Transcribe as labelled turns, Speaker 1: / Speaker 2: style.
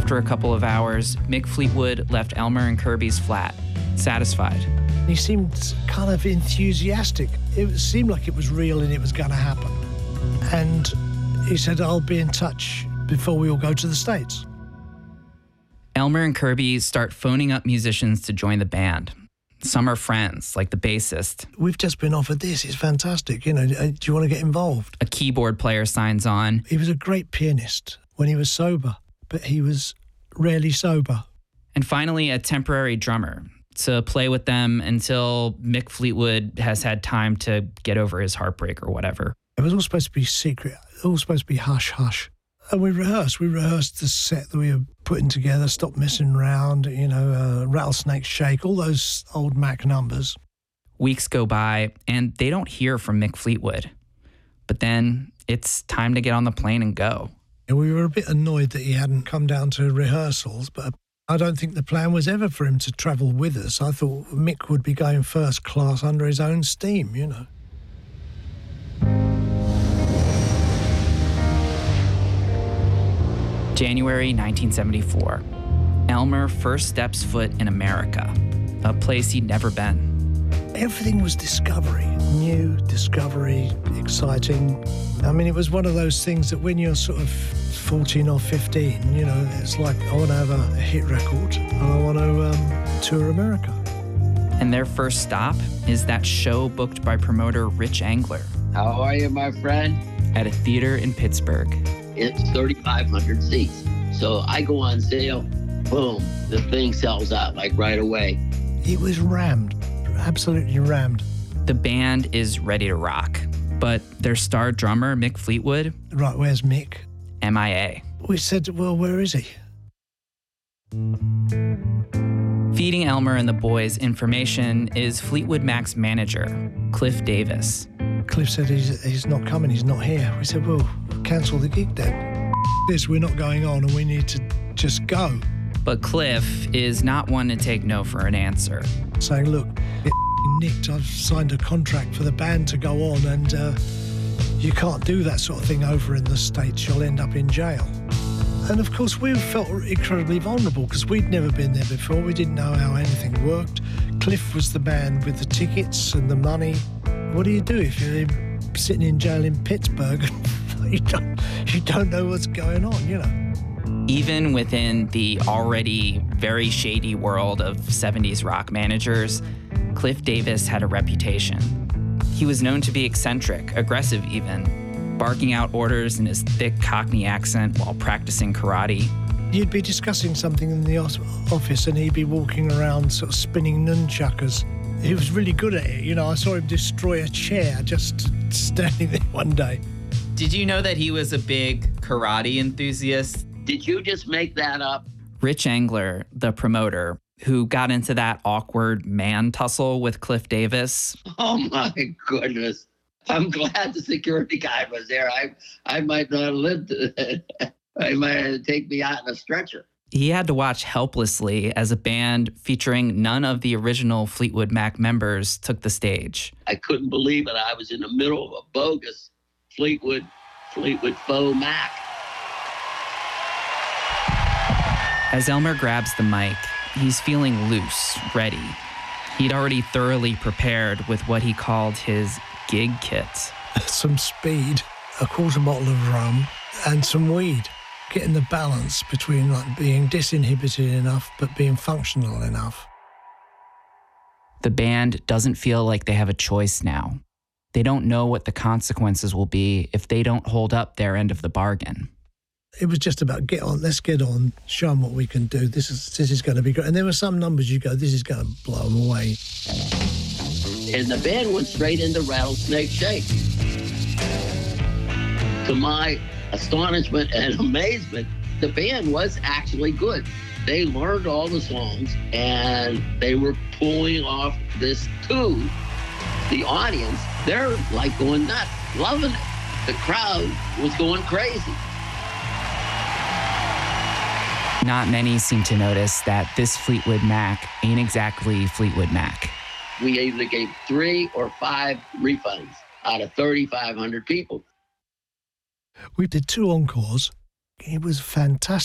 Speaker 1: After a couple of hours, Mick Fleetwood left Elmer and Kirby's flat, satisfied.
Speaker 2: He seemed kind of enthusiastic. It seemed like it was real and it was going to happen. And he said, I'll be in touch before we all go to the States.
Speaker 1: Elmer and Kirby start phoning up musicians to join the band. Some are friends, like the bassist.
Speaker 2: We've just been offered this. It's fantastic. Do you want to get involved?
Speaker 1: A keyboard player signs on.
Speaker 2: He was a great pianist when he was sober, but he was rarely sober.
Speaker 1: And finally, a temporary drummer to play with them until Mick Fleetwood has had time to get over his heartbreak or whatever.
Speaker 2: It was all supposed to be secret, all supposed to be hush-hush. And we rehearsed the set that we were putting together, Stop Messing Around, Rattlesnake Shake, all those old Mac numbers.
Speaker 1: Weeks go by, and they don't hear from Mick Fleetwood. But then it's time to get on the plane and go.
Speaker 2: And we were a bit annoyed that he hadn't come down to rehearsals, but I don't think the plan was ever for him to travel with us. I thought Mick would be going first class under his own steam,
Speaker 1: January 1974. Elmer first steps foot in America, a place he'd never been.
Speaker 2: Everything was discovery, new discovery, exciting. I mean, it was one of those things that when you're sort of 14 or 15, it's like, I want to have a hit record and I want to tour America.
Speaker 1: And their first stop is that show booked by promoter Rich Angler.
Speaker 3: How are you, my friend?
Speaker 1: At a theater in Pittsburgh.
Speaker 3: It's 3,500 seats. So I go on sale, boom, the thing sells out like right away.
Speaker 2: It was rammed, absolutely rammed.
Speaker 1: The band is ready to rock, but their star drummer, Mick Fleetwood...
Speaker 2: Right, where's Mick?
Speaker 1: MIA.
Speaker 2: We said, well, where is he?
Speaker 1: Feeding Elmer and the boys information is Fleetwood Mac's manager, Cliff Davis.
Speaker 2: Cliff said he's not coming, he's not here. We said, well, cancel the gig then. We're not going on and we need to just go.
Speaker 1: But Cliff is not one to take no for an answer.
Speaker 2: Saying, look, get nicked. I've signed a contract for the band to go on and you can't do that sort of thing over in the States. You'll end up in jail. And of course, we felt incredibly vulnerable because we'd never been there before. We didn't know how anything worked. Cliff was the man with the tickets and the money. What do you do if you're sitting in jail in Pittsburgh? you don't know what's going on,
Speaker 1: Even within the already very shady world of 70s rock managers, Cliff Davis had a reputation. He was known to be eccentric, aggressive even, barking out orders in his thick Cockney accent while practicing karate.
Speaker 2: You'd be discussing something in the office and he'd be walking around sort of spinning nunchuckers. He was really good at it. I saw him destroy a chair just standing there one day.
Speaker 1: Did you know that he was a big karate enthusiast?
Speaker 3: Did you just make that up?
Speaker 1: Rich Angler, the promoter, who got into that awkward man tussle with Cliff Davis.
Speaker 3: Oh, my goodness. I'm glad the security guy was there. I might not have lived. I might have taken me out in a stretcher.
Speaker 1: He had to watch helplessly as a band featuring none of the original Fleetwood Mac members took the stage.
Speaker 3: I couldn't believe it. I was in the middle of a bogus Fleetwood faux Mac.
Speaker 1: As Elmer grabs the mic, he's feeling loose, ready. He'd already thoroughly prepared with what he called his gig kit.
Speaker 2: Some speed, a quarter bottle of rum, and some weed. Getting the balance between being disinhibited enough but being functional enough.
Speaker 1: The band doesn't feel like they have a choice now. They don't know what the consequences will be if they don't hold up their end of the bargain.
Speaker 2: It was just about let's get on, show them what we can do. This is going to be great. And there were some numbers you go, this is going to blow them away.
Speaker 3: And the band went straight into Rattlesnake Shake. To my astonishment and amazement, the band was actually good. They learned all the songs and they were pulling off this tune. The audience, they're like going nuts, loving it. The crowd was going crazy.
Speaker 1: Not many seem to notice that this Fleetwood Mac ain't exactly Fleetwood Mac.
Speaker 3: We either gave 3 or 5 refunds out of 3,500 people.
Speaker 2: We did 2 encores. It was fantastic.